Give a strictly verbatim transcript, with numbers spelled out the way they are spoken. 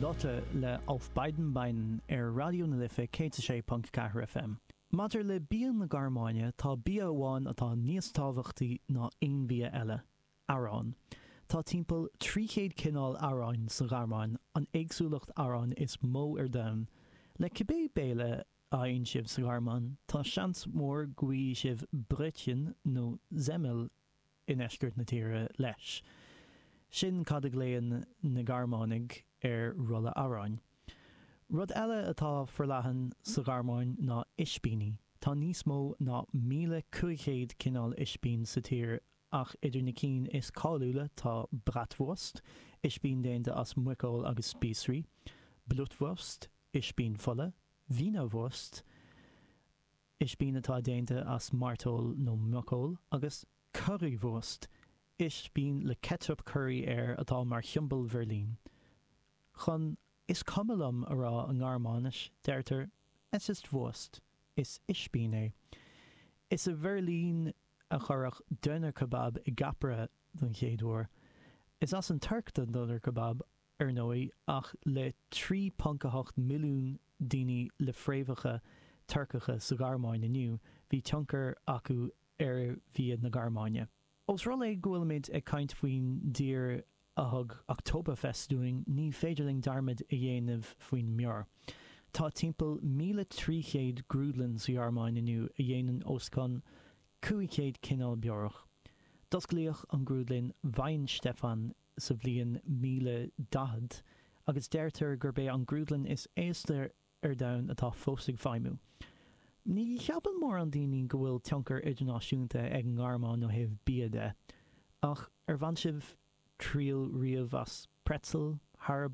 Lotte le Auf beiden Beinen ar Radio na Lifa cé sé punt ceathair F M. Maidir le bíon na Garmáine tá bí amháin atá níos tábhachtaí ná aon bhí eile, Arán. Tá timpeall trí chéad cinál Aráin sa Garmáin, an éagsúlacht Arán is mó ar domhan. Le cibé béile aon sibh sa Garmáin, tá seans mór gcuí sibh Brittin nó Zemmel in eiscirt na tíre leis. Sin cad a gléann na Garmánig ar rulla Aráin. Rud eile atá forleathan sa Garmáin ná ispíní. Tá níos mó ná míle cúicéad cinál ispín sa tír, ach idir na cín is cáúla tá bratwurst, ispín déanta as muicáil agus spíosraí, blutwurst, ispín fola, wienerwurst, ispín atá déanta as martóil nó muicáil, agus currywurst, ispín le ketchup curry air atá mar chimbal Verlín. Chun is cumlam ará an Garmánis, deirtar, es is wurst, is ispín é. Is a Verlín a chorach doner kebab i gapra don chéadúir. Is as an turkta doner kebab ar nói ach le trí pancahocht milliún daoine le fréamhacha turcacha sa Garmáin aniu, bhí tionchar acu ar bhíad na Garmáine. Os roll é gohfuilmid ag caint faoin dír a thug Oktoberfest doing ní féidirling darmid a dhéanamh faoin meor. Tá timpeall míle trí chéad grúdlann sa Garmáin aniu a dhéanann oscon cúicéad cinál beorach. Dosglíoch an grúdlinn Wein Stefan sa bhliain míle dahad, agus deirtar gur bé an grúdlinn is éastar ar domhan atá fósaigh feimú. Ní cheapan mór an daoine go bhfuil tionchar idirnáisiúnta ag an Garmáin nó heh bíad é, ach ar bhain sibh tríal riamh as pretzel, Haribo